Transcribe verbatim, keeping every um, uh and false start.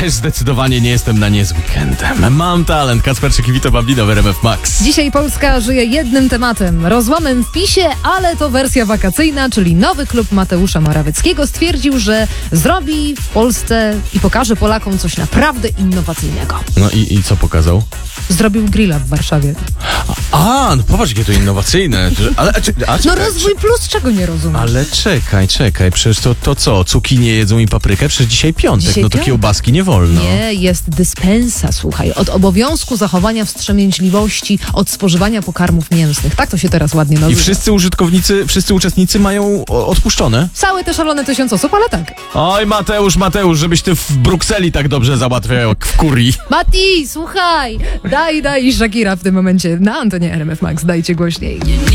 też zdecydowanie nie jestem na nie z weekendem. Mam talent. Kacperczyk i Vito Bambino w R M F Max. Dzisiaj Polska żyje jednym tematem. Rozłamem w PiSie, ale to wersja wakacyjna, czyli nowy klub Mateusza Morawieckiego stwierdził, że zrobi w Polsce i pokaże Polakom coś naprawdę innowacyjnego. No i, i co pokazał? Zrobił grilla w Warszawie. A, no popatrz, jakie to innowacyjne. A, a, a, No czekaj, rozwój plus, czego nie rozumiesz? Ale czekaj, czekaj, przecież to, to co? Cukinie jedzą i paprykę? Przecież dzisiaj piątek, Dzisiaj no to piątek. kiełbaski nie wolno. Nie, jest dyspensa, słuchaj, od obowiązku zachowania wstrzemięźliwości od spożywania pokarmów mięsnych. Tak to się teraz ładnie nazywa. I wszyscy użytkownicy, wszyscy uczestnicy mają o, odpuszczone? Całe te szalone tysiąc osób, ale tak. Oj, Mateusz, Mateusz, żebyś ty w Brukseli tak dobrze załatwiał jak w kurii. Mati, słuchaj, daj, daj Shakira w tym momencie na antenie R M F Max, dajcie głośniej.